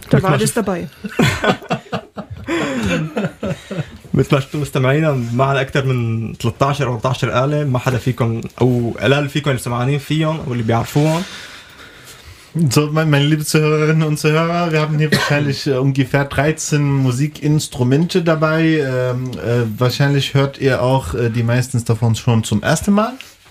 Da war alles dabei. مثل ما شفتوا مستمعينا معنا أكثر من 13 أو 14 آلة، ما حدا فيكم أو قلال فيكم اللي سمعانين فيهم أو اللي بيعرفوهم. So, meine liebe Zuhörerinnen und Zuhörer, wir haben hier wahrscheinlich ungefähr 13 Musikinstrumente dabei. Wahrscheinlich hört ihr auch die meisten davon schon zum ersten Mal.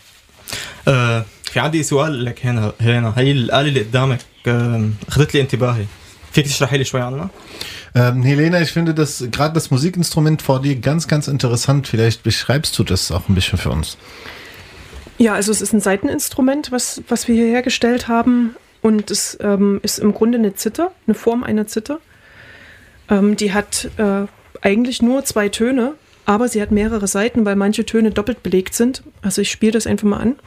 في عندي سؤال لك هنا هي الآلة اللي قدامك أخذت لي انتباهي، فيك تشرحي لي شوي عنها؟ Helena, ich finde das gerade das Musikinstrument vor dir ganz, ganz interessant. Vielleicht beschreibst du das auch ein bisschen für uns. Ja, also es ist ein Saiteninstrument, was wir hier hergestellt haben. Und es ist im Grunde eine Zither, eine Form einer Zither. Die hat eigentlich nur 2 Töne, aber sie hat mehrere Saiten, weil manche Töne doppelt belegt sind. Also ich spiele das einfach mal an.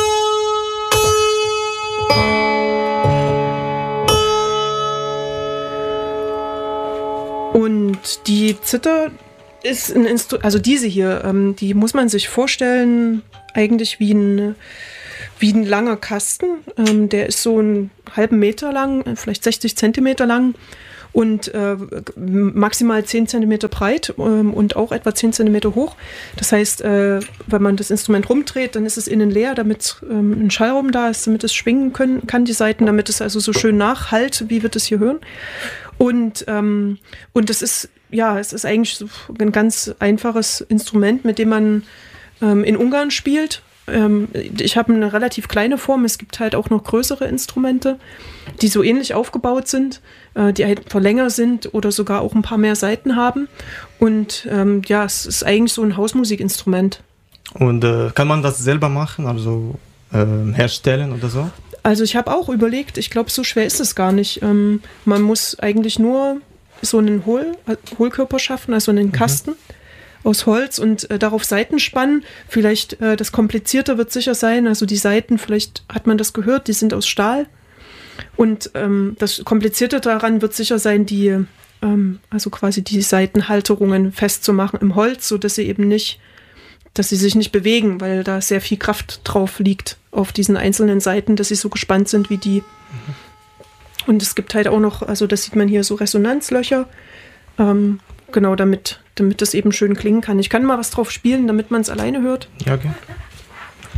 Und die Zither ist ein Instrument, also diese hier, die muss man sich vorstellen, eigentlich wie ein langer Kasten. Der ist so einen halben Meter lang, vielleicht 60 Zentimeter lang und maximal 10 Zentimeter breit und auch etwa 10 Zentimeter hoch. Das heißt, wenn man das Instrument rumdreht, dann ist es innen leer, damit ein Schallraum da ist, damit es schwingen kann, die Saiten, damit es also so schön nachhallt, wie wir das hier hören. Und das ist, ja, es ist eigentlich so ein ganz einfaches Instrument, mit dem man in Ungarn spielt. Ich habe eine relativ kleine Form. Es gibt halt auch noch größere Instrumente, die so ähnlich aufgebaut sind, die einfach länger sind oder sogar auch ein paar mehr Saiten haben. Und ja, es ist eigentlich so ein Hausmusikinstrument. Und kann man das selber machen, also herstellen oder so? Also ich habe auch überlegt, ich glaube, so schwer ist es gar nicht. Man muss eigentlich nur so einen Hohlkörper schaffen, also einen Kasten aus Holz und darauf Saiten spannen. Vielleicht das Komplizierter wird sicher sein, also die Saiten, vielleicht hat man das gehört, die sind aus Stahl. Und das Komplizierte daran wird sicher sein, also quasi die Saitenhalterungen festzumachen im Holz, sodass sie eben nicht, dass sie sich nicht bewegen, weil da sehr viel Kraft drauf liegt auf diesen einzelnen Saiten, dass sie so gespannt sind wie die. Und es gibt halt auch noch, also das sieht man hier, so Resonanzlöcher, genau, damit das eben schön klingen kann. Ich kann mal was drauf spielen, damit man es alleine hört. Ja, okay.